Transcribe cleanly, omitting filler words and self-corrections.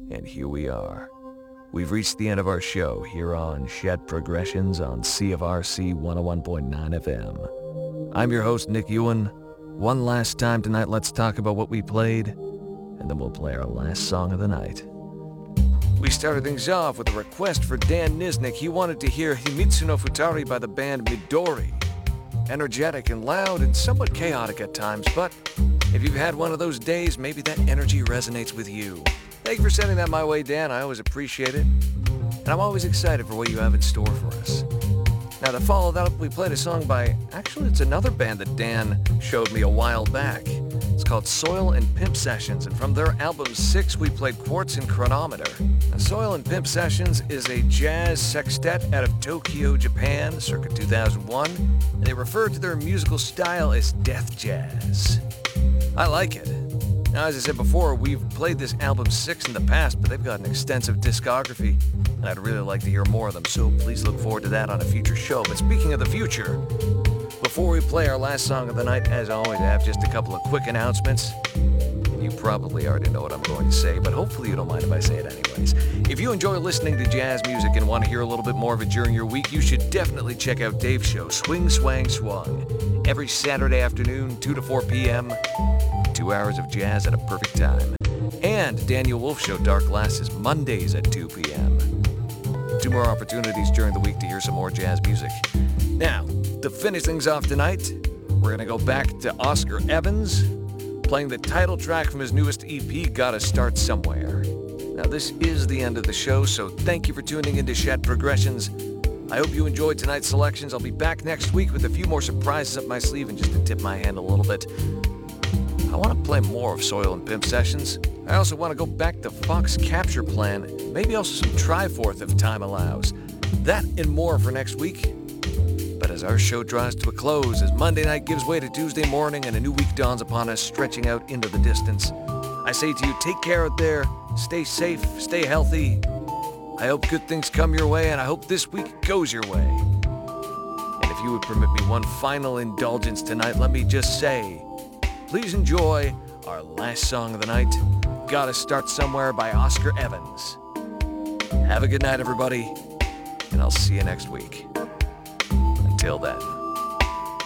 And here we are. We've reached the end of our show here on Shed Progressions on CFRC 101.9 FM. I'm your host, Nick Ewan. One last time tonight, let's talk about what we played, and then we'll play our last song of the night. We started things off with a request for Dan Niznik. He wanted to hear Himitsu no Futari by the band Midori. Energetic and loud and somewhat chaotic at times, but if you've had one of those days, maybe that energy resonates with you. Thank you for sending that my way, Dan. I always appreciate it. And I'm always excited for what you have in store for us. Now, to follow that up, we played a song by, actually, it's another band that Dan showed me a while back. It's called Soil and Pimp Sessions, and from their album 6, we played Quartz and Chronometer. Now, Soil and Pimp Sessions is a jazz sextet out of Tokyo, Japan, circa 2001, and they refer to their musical style as death jazz. I like it. Now, as I said before, we've played this album 6 in the past, but they've got an extensive discography, and I'd really like to hear more of them, so please look forward to that on a future show. But speaking of the future, before we play our last song of the night, as always, I have just a couple of quick announcements. You probably already know what I'm going to say, but hopefully you don't mind if I say it anyways. If you enjoy listening to jazz music and want to hear a little bit more of it during your week, you should definitely check out Dave's show, Swing, Swang, Swung, every Saturday afternoon, 2 to 4 p.m., 2 hours of jazz at a perfect time. And Daniel Wolf Show, Dark Glasses, Mondays at 2 p.m. 2 more opportunities during the week to hear some more jazz music. Now, to finish things off tonight, we're going to go back to Oscar Evans, playing the title track from his newest EP, Gotta Start Somewhere. Now, this is the end of the show, so thank you for tuning into Shed Progressions. I hope you enjoyed tonight's selections. I'll be back next week with a few more surprises up my sleeve and just to tip my hand a little bit. I want to play more of Soil and Pimp Sessions. I also want to go back to Fox Capture Plan, maybe also some Triforth if time allows. That and more for next week. But as our show draws to a close, as Monday night gives way to Tuesday morning and a new week dawns upon us, stretching out into the distance, I say to you, take care out there, stay safe, stay healthy. I hope good things come your way, and I hope this week goes your way. And if you would permit me one final indulgence tonight, let me just say, please enjoy our last song of the night, Gotta Start Somewhere by Oscar Evans. Have a good night, everybody, and I'll see you next week. Until then.